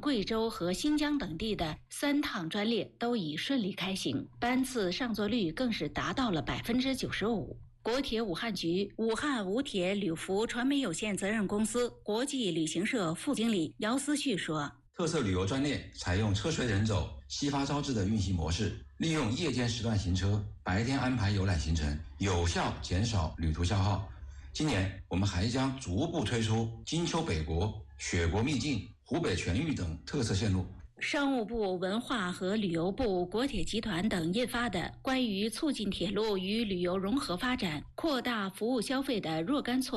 贵州和新疆等地的3趟专列都已顺利开行，班次上座率更是达到了95%。国铁武汉局武汉武铁旅服传媒有限责任公司国际旅行社副经理姚思旭说， 特色旅游专列采用车随人走、夕发朝至的运行模式，利用夜间时段行车，白天安排游览行程，有效减少旅途消耗。今年我们还将逐步推出金秋北国、雪国秘境、湖北全域等特色线路。 商务部、文化和旅游部、国铁集团等印发的关于促进铁路与旅游融合发展、扩大服务消费的若干措